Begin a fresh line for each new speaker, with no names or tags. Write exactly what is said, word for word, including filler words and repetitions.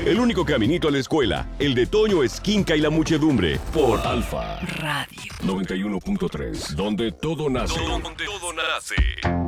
El único caminito a la escuela, el de Toño Esquinca y la muchedumbre, por Alfa
Radio
noventa y uno punto tres, donde todo nace.
Donde todo nace.